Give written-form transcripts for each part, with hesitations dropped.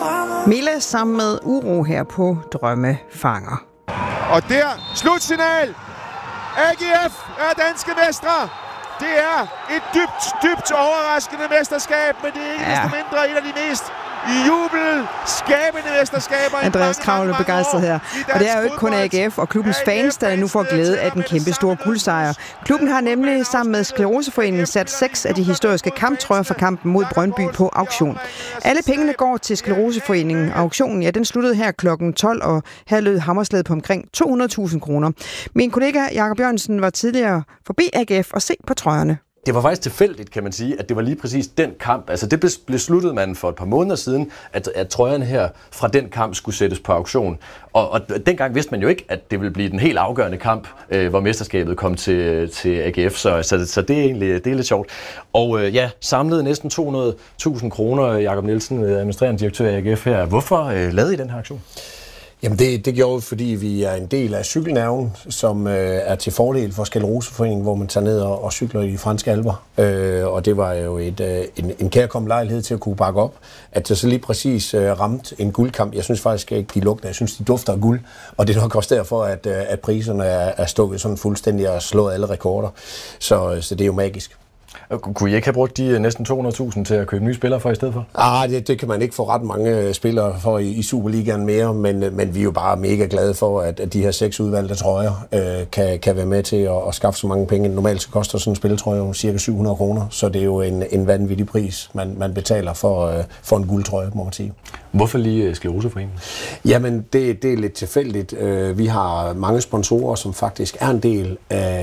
Mille sammen med Uro her på Drømmefanger. Og der, slutsignal! AGF er danske mestre! Det er et dybt overraskende mesterskab, men det er ikke desto mindre et af de mest jubelskabende mesterskaber. Andreas Kraul er begejstret her. Og det er jo ikke kun AGF og klubbens fans, der nu får glæde af den kæmpe store guldsejr. Klubben har nemlig sammen med Skleroseforeningen sat 6 af de historiske kamptrøjer fra kampen mod Brøndby på auktion. Alle pengene går til Skleroseforeningen. Auktionen, ja, den sluttede her klokken 12, og her lød hammerslaget på omkring 200.000 kroner. Min kollega Jakob Jørgensen var tidligere forbi AGF og se på trøjerne. Det var faktisk tilfældigt, kan man sige, at det var lige præcis den kamp. Altså det besluttede man for et par måneder siden, at trøjerne her fra den kamp skulle sættes på auktion. Og dengang vidste man jo ikke, at det ville blive den helt afgørende kamp, hvor mesterskabet kom til AGF. Så det er egentlig lidt sjovt. Og samlede næsten 200.000 kroner, Jakob Nielsen, administrerende direktør af AGF her. Hvorfor lavede I den her aktion? Jamen det gjorde vi, fordi vi er en del af Cykelnerven, som er til fordel for Skleroseforeningen, hvor man tager ned og cykler i de franske alper. Og det var jo en kærkommen lejlighed til at kunne bakke op, at det så lige præcis ramte en guldkamp. Jeg synes faktisk ikke, de lugter. Jeg synes, de dufter af guld. Og det er nok også derfor, at priserne er stukket sådan fuldstændig og slået alle rekorder. Så det er jo magisk. Kunne I ikke have brugt de næsten 200.000 til at købe nye spillere for i stedet for? Det kan man ikke få ret mange spillere for i Superligaen mere, men vi er jo bare mega glade for, at de her 6 udvalgte trøjer kan være med til at skaffe så mange penge. Normalt så koster sådan en spilletrøje jo cirka 700 kroner, så det er jo en vanvittig pris, man betaler for en guldtrøje, må man sige. Hvorfor lige Skleroseforeningen? Jamen, det er lidt tilfældigt. Vi har mange sponsorer, som faktisk er en del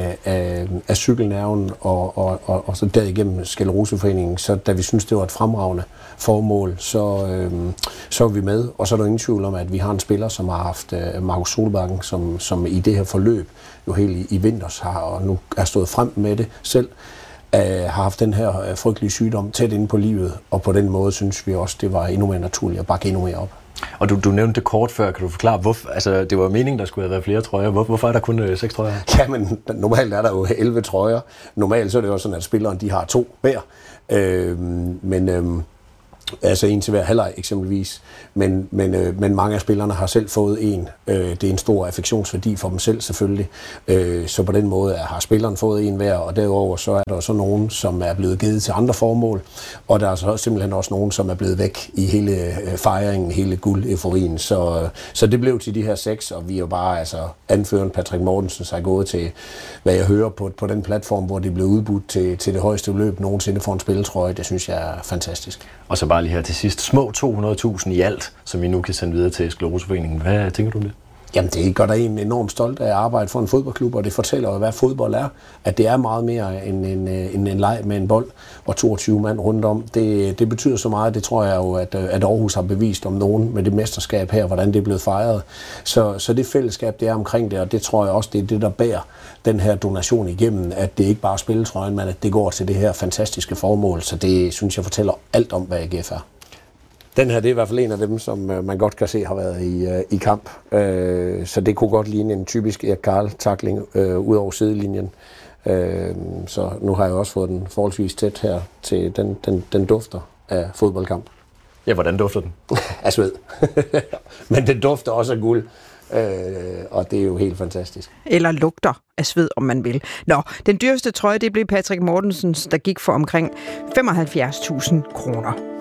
af Cykelnerven og så derigennem Skleroseforeningen. Så da vi synes det var et fremragende formål, så er vi med. Og så er der ingen tvivl om, at vi har en spiller, som har haft Markus Solbakken, som i det her forløb jo helt i vinters har, og nu er stået frem med det selv, har haft den her frygtelige sygdom tæt inde på livet, og på den måde synes vi også, det var endnu mere naturligt at bakke endnu mere op. Og du nævnte det kort før, kan du forklare, hvorfor? Altså, det var meningen, der skulle have været flere trøjer. Hvorfor er der kun 6 trøjer? Jamen, normalt er der jo 11 trøjer. Normalt så er det jo sådan, at spilleren de har 2 hver. Altså en til hver halvleg eksempelvis, men mange af spillerne har selv fået en. Det er en stor affektionsværdi for dem selv selvfølgelig, så på den måde har spilleren fået en hver, og derudover så er der så nogen, som er blevet givet til andre formål, og der er så simpelthen også nogen, som er blevet væk i hele fejringen, hele guld-euforien, så det blev til de her 6, og vi er jo bare, altså anføreren Patrick Mortensen sig gået til, hvad jeg hører på den platform, hvor det blev udbudt til det højeste beløb nogensinde for en spilletrøje. Det synes jeg er fantastisk. Og så bare lige her til sidst, små 200.000 i alt, som I nu kan sende videre til Skleroseforeningen. Hvad tænker du om det? Jamen det gør der en enormt stolt af at arbejde for en fodboldklub, og det fortæller jo, hvad fodbold er. At det er meget mere end en leg med en bold og 22 mand rundt om. Det betyder så meget, det tror jeg jo, at Aarhus har bevist om nogen med det mesterskab her, hvordan det er blevet fejret. Så det fællesskab, det er omkring det, og det tror jeg også, det er det, der bærer den her donation igennem, at det ikke bare er spilletrøjen, men at det går til det her fantastiske formål. Så det synes jeg fortæller alt om, hvad AGF er. Den her, det er i hvert fald en af dem, som man godt kan se har været i kamp. Så det kunne godt ligne en typisk Erik Karl-tackling ud over sidelinjen. Så nu har jeg også fået den forholdsvis tæt her til den dufter af fodboldkamp. Ja, hvordan dufter den? Af sved. Men den dufter også af guld. Og det er jo helt fantastisk. Eller lugter af sved, om man vil. Nå, den dyreste trøje, det blev Patrick Mortensens, der gik for omkring 75.000 kroner.